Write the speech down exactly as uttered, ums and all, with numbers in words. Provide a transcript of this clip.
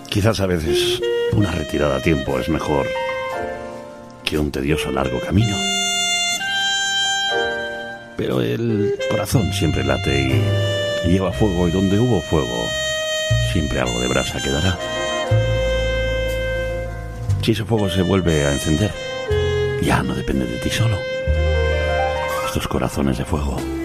Quizás a veces una retirada a tiempo es mejor que un tedioso largo camino. Pero el corazón siempre late y, y lleva fuego, y donde hubo fuego, siempre algo de brasa quedará. Si ese fuego se vuelve a encender, ya no depende de ti solo. Estos corazones de fuego